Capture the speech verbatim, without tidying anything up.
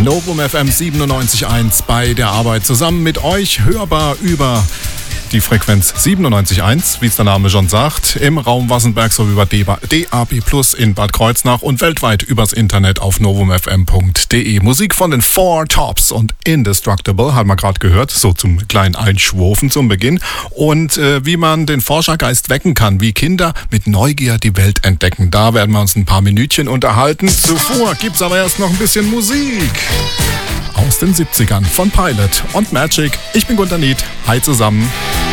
Novum F M siebenundneunzig Komma eins bei der Arbeit zusammen mit euch, hörbar über die Frequenz siebenundneunzig Komma eins, wie es der Name schon sagt, im Raum Wassenberg sowie über D A B Plus in Bad Kreuznach und weltweit übers Internet auf novum f m punkt d e. Musik von den Four Tops und Indestructible, haben wir gerade gehört, so zum kleinen Einschwurfen zum Beginn. Und äh, wie man den Forschergeist wecken kann, wie Kinder mit Neugier die Welt entdecken, da werden wir uns ein paar Minütchen unterhalten. Zuvor gibt's aber erst noch ein bisschen Musik aus den siebzigern von Pilot und Magic. Ich bin Gunter Nied. Hi zusammen.